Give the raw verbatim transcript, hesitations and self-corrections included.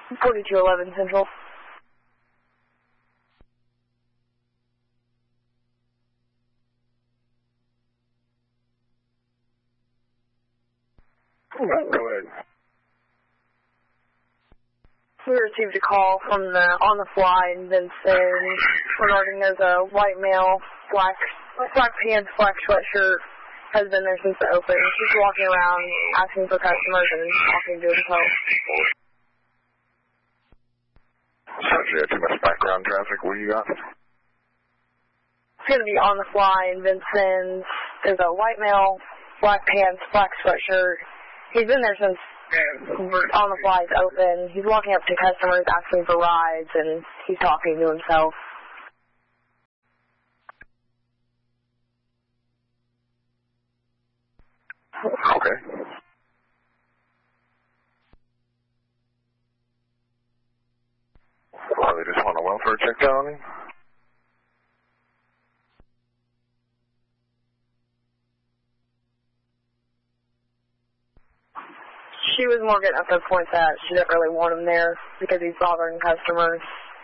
forty-two eleven Central. Go ahead. We received a call from the on the fly in Vincennes regarding there's a white male, black black pants, black sweatshirt, has been there since the open. He's walking around asking for customers and talking to himself. Sounds you have too much background traffic. What do you got? It's going to be on the fly in Vincennes. There's a white male, black pants, black sweatshirt. He's been there since on the fly is open. He's walking up to customers asking for rides, and he's talking to himself. Okay. Well, they just want a welfare check down on him? She was more getting up to the point that she didn't really want him there because he's bothering customers.